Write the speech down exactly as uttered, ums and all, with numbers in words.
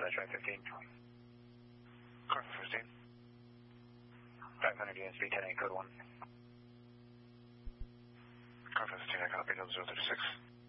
Track fifteen. Car fifteen. five hundred units, V ten eight, code one. Car fifteen, I copy, zero zero three six.